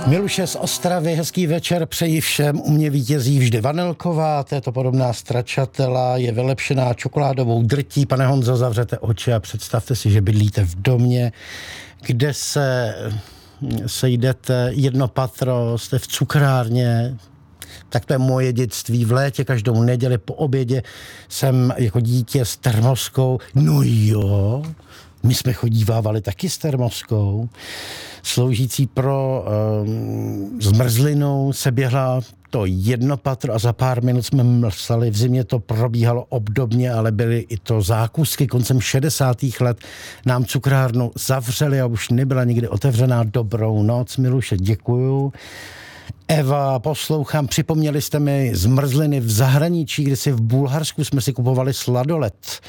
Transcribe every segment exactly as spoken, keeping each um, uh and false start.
Miluše z Ostravy, hezký večer přeji všem. U mě vítězí vždy vanilková, této podobná stracciatella je vylepšená čokoládovou drtí. Pane Honzo, zavřete oči a představte si, že bydlíte v domě, kde se sejdete jedno patro, jste v cukrárně. Tak to je moje dětství. V létě každou neděli po obědě jsem jako dítě s termoskou. No jo, my jsme chodívávali taky s termoskou, sloužící pro um, zmrzlinou, se běhla to jedno patro a za pár minut jsme mlsali. V zimě to probíhalo obdobně, ale byly i to zákusky. Koncem šedesátých let nám cukrárnu zavřeli a už nebyla nikdy otevřená. Dobrou noc, Miluše, děkuju. Eva, poslouchám, připomněli jste mi zmrzliny v zahraničí, kdy si v Bulharsku jsme si kupovali sladolet.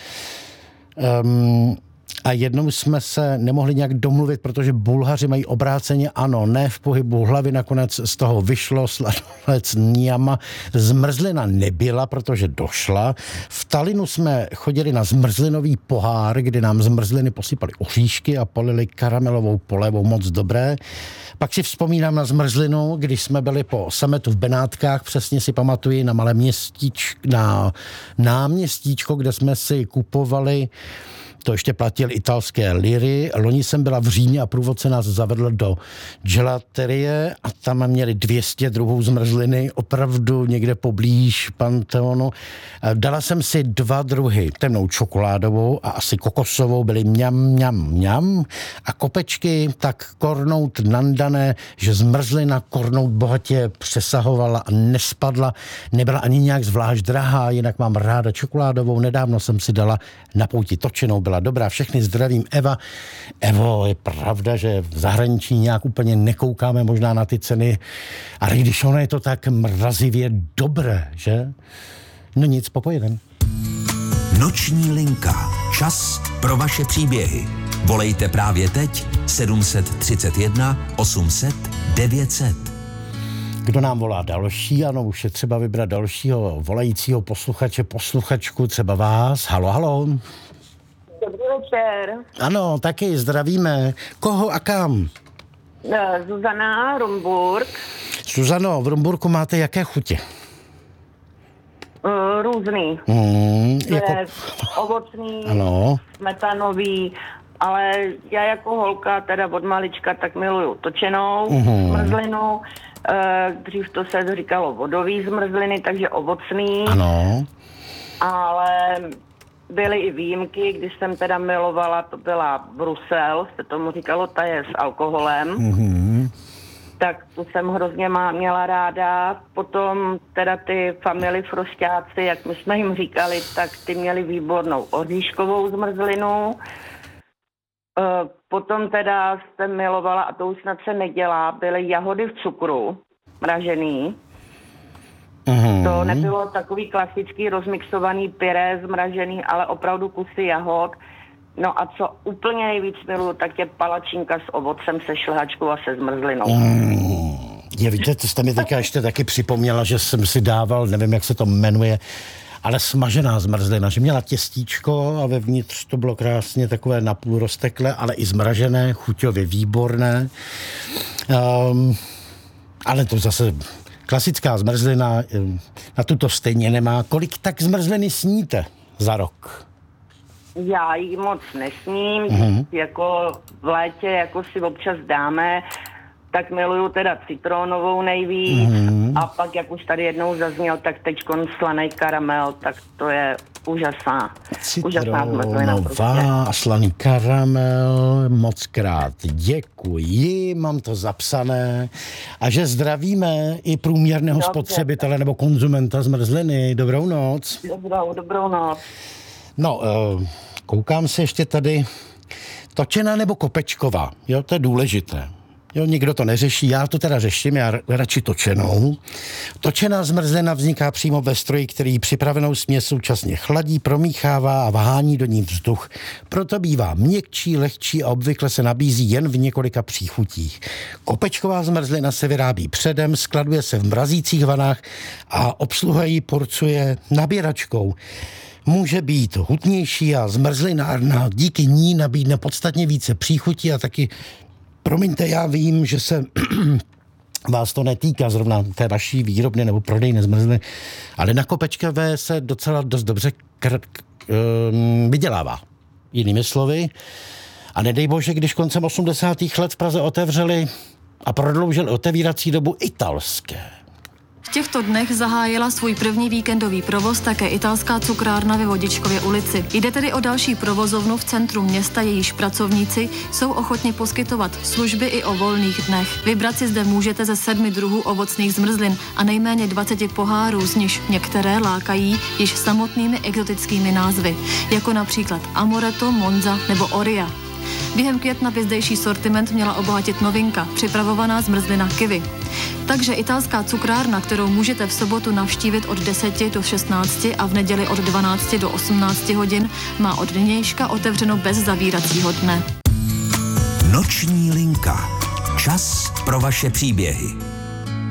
Um, a jednou jsme se nemohli nějak domluvit, protože Bulhaři mají obráceně ano, ne v pohybu hlavy, nakonec z toho vyšlo sladolet s níama. Zmrzlina nebyla, protože došla. V Talinu jsme chodili na zmrzlinový pohár, kdy nám zmrzliny posypali oříšky a polili karamelovou polevou, moc dobré. Pak si vzpomínám na zmrzlinu, když jsme byli po sametu v Benátkách, přesně si pamatuji na malé městíčko, na náměstíčko, kde jsme si kupovali, to ještě platil italské liry. Loni jsem byla v Římě a průvodce nás zavedl do gelaterie a tam měli dvě stě druhů zmrzliny, opravdu někde poblíž Panteonu. Dala jsem si dva druhy, temnou čokoládovou a asi kokosovou, byly mňam, mňam, mňam a kopečky tak kornout nandané, že zmrzlina kornout bohatě přesahovala a nespadla. Nebyla ani nějak zvlášť drahá, jinak mám ráda čokoládovou. Nedávno jsem si dala na pouti točenou, byla dobrá. Všechny zdravím, Eva. Evo, je pravda, že v zahraničí nějak úplně nekoukáme možná na ty ceny, ale když ono je to tak mrazivě dobré, že? No nic, popojedem. Noční linka. Čas pro vaše příběhy. Volejte právě teď sedm tři jedna osm set devět set. Kdo nám volá další? Ano, už je třeba vybrat dalšího volajícího posluchače, posluchačku, třeba vás. Halo, halo. Dobrý večer. Ano, taky zdravíme. Koho a kam? Zuzana, Rumburk. Zuzano, v Rumburku máte jaké chutě? Uh, různý. Mm, jako... Ovocný, ano. smetanový, ale já jako holka, teda od malička, tak miluju točenou mm. zmrzlinu. Uh, dřív to se říkalo vodový zmrzliny, takže ovocný. Ano. Ale byly i výjimky, když jsem teda milovala, to byla Brusel, se tomu říkalo, ta je s alkoholem. Mm-hmm. Tak to jsem hrozně má, měla ráda. Potom teda ty family frosťáci, jak my jsme jim říkali, tak ty měli výbornou oříškovou zmrzlinu. E, potom teda jsem milovala, a to už snad se nedělá, byly jahody v cukru, mražený. Mm. To nebylo takový klasický rozmixovaný pyré zmražený, ale opravdu kusy jahod. No a co úplně nejvíc miluju, tak je palačinka s ovocem, se šlehačkou a se zmrzlinou. Mm. Je, víte, to jste mi teďka ještě taky připomněla, že jsem si dával, nevím, jak se to jmenuje, ale smažená zmrzlina, že měla těstíčko a vevnitř to bylo krásně takové napůl rozteklé, ale i zmražené, chuťově výborné. Um, ale to zase klasická zmrzlina, na tuto stejně nemá. Kolik tak zmrzliny sníte za rok? Já jí moc nesním, mm-hmm. jako v létě jako si občas dáme, tak miluju teda citronovou nejvíc mm-hmm. a pak, jak už tady jednou zazněl, tak teďkon slaný karamel, tak to je úžasná. Citronová a slaný karamel, moc krát děkuji, mám to zapsané. A že zdravíme i průměrného Dobře. spotřebitele nebo konzumenta zmrzliny. Dobrou noc. Dobrou, dobrou noc. No, koukám se ještě tady. Točená nebo kopečková? Jo, to je důležité. Jo, nikdo to neřeší, já to teda řeším, já radši točenou. Točená zmrzlina vzniká přímo ve stroji, který připravenou směs současně chladí, promíchává a vhání do ní vzduch. Proto bývá měkčí, lehčí a obvykle se nabízí jen v několika příchutích. Kopečková zmrzlina se vyrábí předem, skladuje se v mrazících vanách a obsluha ji porcuje nabíračkou. Může být hutnější a zmrzlinárna díky ní nabídne podstatně více příchutí a taky, promiňte, já vím, že se vás to netýká zrovna té vaší výrobny nebo prodejny zmrzliny, ale na Kopečkové se docela dost dobře kr- k- um, vydělává. Jinými slovy. A nedej bože, když koncem osmdesátých let v Praze otevřeli a prodloužili otevírací dobu italské. V těchto dnech zahájila svůj první víkendový provoz také italská cukrárna ve Vodičkově ulici. Jde tedy o další provozovnu v centru města, jejíž pracovníci jsou ochotni poskytovat služby i o volných dnech. Vybrat si zde můžete ze sedmi druhů ovocných zmrzlin a nejméně dvaceti pohárů, z nichž některé lákají již samotnými exotickými názvy, jako například Amoretto, Monza nebo Oria. Během května by zdejší sortiment měla obohatit novinka, připravovaná zmrzlina kiwi. Takže italská cukrárna, kterou můžete v sobotu navštívit od deseti do šestnácti a v neděli od dvanácti do osmnácti hodin, má od nynějška otevřeno bez zavíracího dne. Noční linka. Čas pro vaše příběhy.